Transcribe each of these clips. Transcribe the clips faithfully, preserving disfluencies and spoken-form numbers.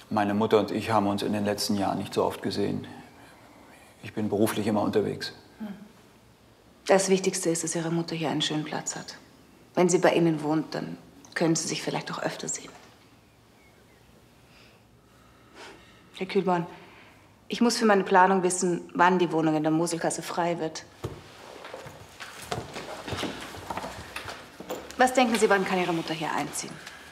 Meine Mutter und ich haben uns in den letzten Jahren nicht so oft gesehen. Ich bin beruflich immer unterwegs. Das Wichtigste ist, dass Ihre Mutter hier einen schönen Platz hat. Wenn sie bei Ihnen wohnt, dann können Sie sich vielleicht auch öfter sehen. Herr Kühlborn, ich muss für meine Planung wissen, wann die Wohnung in der Moselgasse frei wird. Was denken Sie, wann kann Ihre Mutter hier einziehen?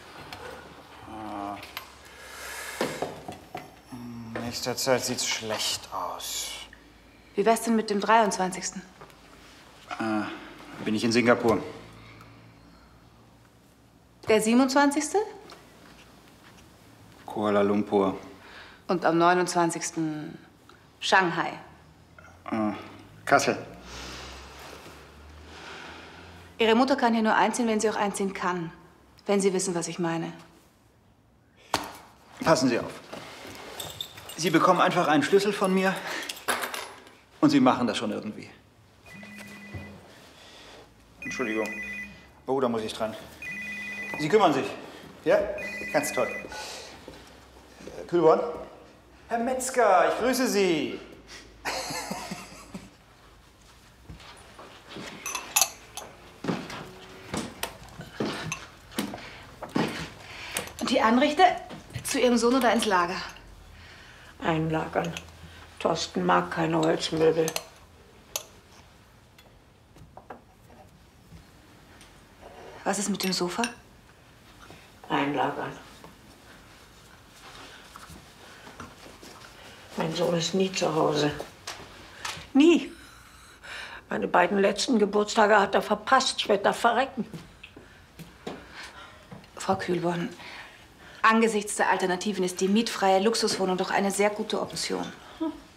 In nächster Zeit sieht's schlecht aus. Wie wär's denn mit dem dreiundzwanzigsten? Äh, bin ich in Singapur. Der siebenundzwanzigste? Kuala Lumpur. Und am neunundzwanzigsten Shanghai. Äh, Kassel. Ihre Mutter kann hier nur einziehen, wenn sie auch einziehen kann. Wenn Sie wissen, was ich meine. Passen Sie auf. Sie bekommen einfach einen Schlüssel von mir und Sie machen das schon irgendwie. Entschuldigung. Oh, da muss ich dran. Sie kümmern sich. Ja? Ganz toll. Kühlborn? Herr Metzger, ich grüße Sie. Und die Anrichte zu Ihrem Sohn oder ins Lager? Einlagern. Thorsten mag keine Holzmöbel. Was ist mit dem Sofa? Einlagern. Mein Sohn ist nie zu Hause. Nie. Meine beiden letzten Geburtstage hat er verpasst. Ich werde da verrecken. Frau Kühlborn, angesichts der Alternativen ist die mietfreie Luxuswohnung doch eine sehr gute Option. Hm.